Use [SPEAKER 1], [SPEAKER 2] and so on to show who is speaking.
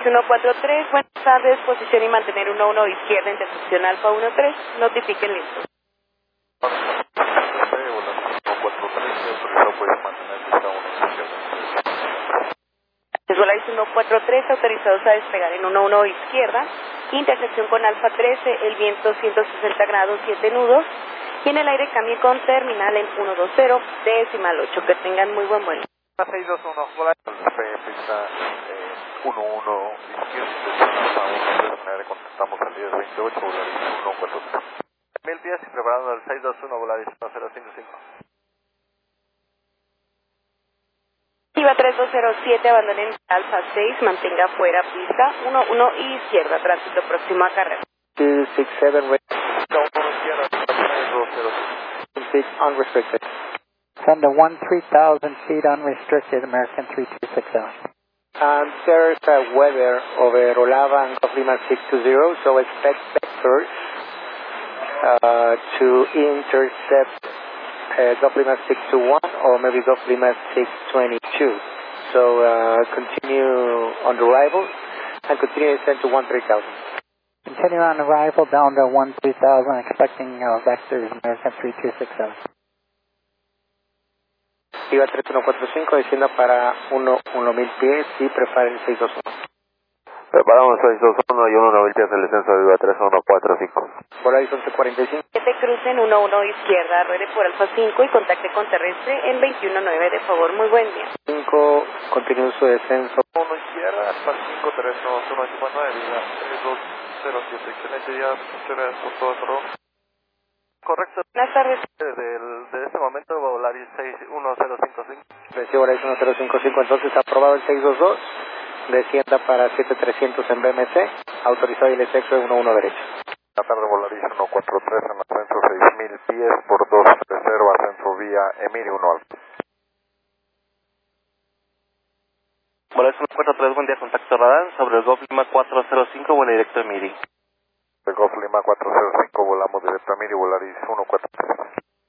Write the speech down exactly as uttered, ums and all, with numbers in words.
[SPEAKER 1] uno cuatro tres, buenas tardes, posición y mantener uno uno izquierda, intersección Alfa uno tres, notifiquen listo. Volaris uno cuatro tres, autorizados a despegar en uno uno izquierda, intersección con Alfa trece, el viento ciento sesenta grados, siete nudos, y en el aire cambie con terminal en ciento veinte, decimal ocho, que tengan muy buen vuelo.
[SPEAKER 2] seis dos uno, Volaris, pista uno uno izquierda, contestamos al diez veintiocho, Volaris uno cuatro tres. mil pies y preparando el seis dos uno, Volaris uno cero cinco cinco.
[SPEAKER 1] Iba tres dos cero siete, abandonen Alfa seis, mantenga fuera pista uno uno izquierda, tránsito próximo a carrera.
[SPEAKER 3] two six seven,
[SPEAKER 2] six
[SPEAKER 3] unrestricted. Send to one three thousand feet unrestricted, American three two six zero. Um, there's uh, weather over Olava and Goplima six two zero, so expect vectors uh, to intercept Uh, Goplima six two one or maybe Goplima six twenty-two. So uh, continue on arrival and continue descent to one three thousand. Continue on arrival down to one three thousand, expecting uh, vectors American three two six seven. Iba tres uno cuatro cinco, descienda para uno uno mil pies y prepare el seis dos uno.
[SPEAKER 2] Preparamos seis dos uno y uno mil pies el descenso de Viva tres uno cuatro cinco.
[SPEAKER 3] Volaris once cuarenta y cinco.
[SPEAKER 1] siete crucen uno uno izquierda, ruede por Alfa cinco y contacte con terrestre en veintiuno nueve, de favor, muy buen día.
[SPEAKER 3] cinco, continúe su descenso.
[SPEAKER 2] uno izquierda, Alfa cinco, tres dos uno cinco nueve, Viva tres dos cero siete, excelente día, funciona por todo el rojo. Correcto.
[SPEAKER 1] Buenas tardes.
[SPEAKER 2] Desde, el, desde este momento Volaris seis uno cero cinco cinco.
[SPEAKER 3] Recibe Volaris uno cero cinco cinco, entonces aprobado el seis dos dos. Descienda para siete trescientos en B M C, autorizado y el sexo de uno uno derecho.
[SPEAKER 2] La tarde Volaris uno cuatro tres en ascenso seis mil pies por dos reserva, ascenso vía Emiri uno Alfa.
[SPEAKER 4] Volaris uno cuatro tres, buen día, contacto radar sobre el Golf Lima cuatro cero cinco, vuelo directo a Emiri.
[SPEAKER 2] El Golf Lima cuatro cero cinco, volamos directo a Emiri, Volaris uno cuatro tres.